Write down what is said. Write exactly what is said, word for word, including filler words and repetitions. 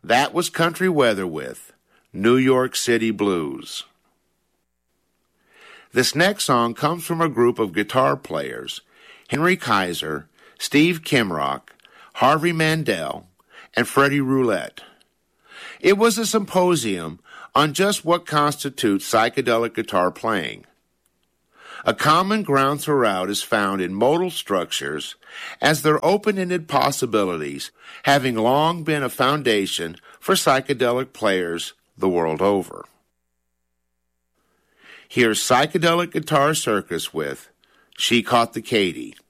That was Country Weather with New York City Blues. This next song comes from a group of guitar players, Henry Kaiser, Steve Kimrock, Harvey Mandel, and Freddie Roulette. It was a symposium on just what constitutes psychedelic guitar playing. A common ground throughout is found in modal structures, as their open-ended possibilities having long been a foundation for psychedelic players the world over. Here's Psychedelic Guitar Circus with She Caught the Katy.